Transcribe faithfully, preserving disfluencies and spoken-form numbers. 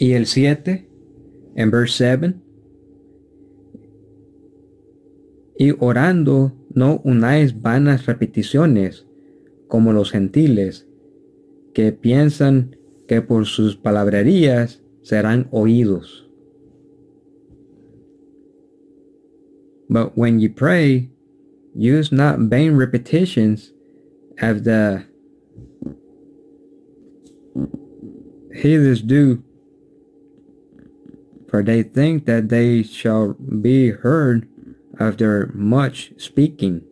Y el siete, en verse seven, y orando no unáis vanas repeticiones como los gentiles, que piensan que por sus palabrerías serán oídos. But when ye pray, use not vain repetitions as the heathens do, for they think that they shall be heard of their much speaking.